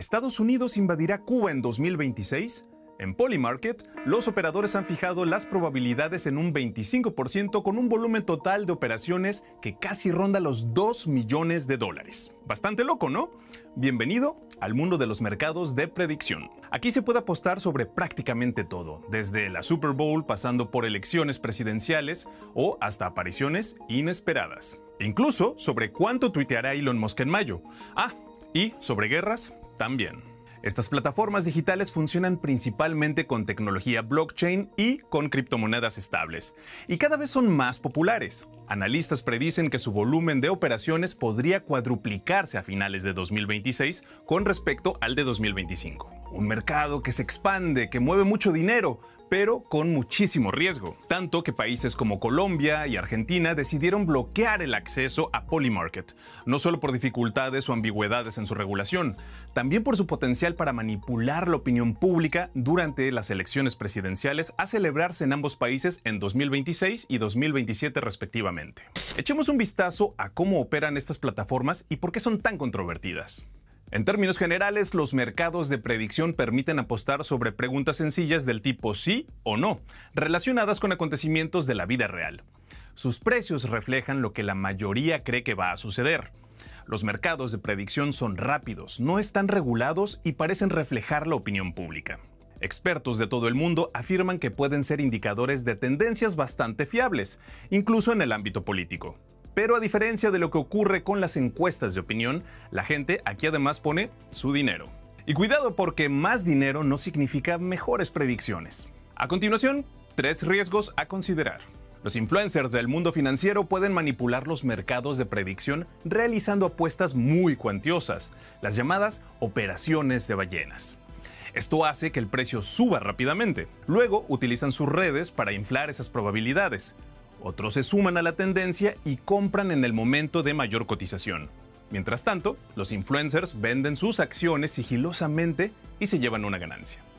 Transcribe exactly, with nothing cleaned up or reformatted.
¿Estados Unidos invadirá Cuba en dos mil veintiséis? En Polymarket, los operadores han fijado las probabilidades en un veinticinco por ciento con un volumen total de operaciones que casi ronda los dos millones de dólares. Bastante loco, ¿no? Bienvenido al mundo de los mercados de predicción. Aquí se puede apostar sobre prácticamente todo, desde la Super Bowl pasando por elecciones presidenciales o hasta apariciones inesperadas. Incluso sobre cuánto tuiteará Elon Musk en mayo. Ah, y sobre guerras también. Estas plataformas digitales funcionan principalmente con tecnología blockchain y con criptomonedas estables, y cada vez son más populares. Analistas predicen que su volumen de operaciones podría cuadruplicarse a finales de dos mil veintiséis con respecto al de dos mil veinticinco. Un mercado que se expande, que mueve mucho dinero, pero con muchísimo riesgo. Tanto que países como Colombia y Argentina decidieron bloquear el acceso a Polymarket, no solo por dificultades o ambigüedades en su regulación, también por su potencial para manipular la opinión pública durante las elecciones presidenciales a celebrarse en ambos países en dos mil veintiséis y dos mil veintisiete respectivamente. Echemos un vistazo a cómo operan estas plataformas y por qué son tan controvertidas. En términos generales, los mercados de predicción permiten apostar sobre preguntas sencillas del tipo sí o no, relacionadas con acontecimientos de la vida real. Sus precios reflejan lo que la mayoría cree que va a suceder. Los mercados de predicción son rápidos, no están regulados y parecen reflejar la opinión pública. Expertos de todo el mundo afirman que pueden ser indicadores de tendencias bastante fiables, incluso en el ámbito político. Pero a diferencia de lo que ocurre con las encuestas de opinión, la gente aquí además pone su dinero. Y cuidado, porque más dinero no significa mejores predicciones. A continuación, tres riesgos a considerar. Los influencers del mundo financiero pueden manipular los mercados de predicción realizando apuestas muy cuantiosas, las llamadas operaciones de ballenas. Esto hace que el precio suba rápidamente. Luego utilizan sus redes para inflar esas probabilidades. Otros se suman a la tendencia y compran en el momento de mayor cotización. Mientras tanto, los influencers venden sus acciones sigilosamente y se llevan una ganancia.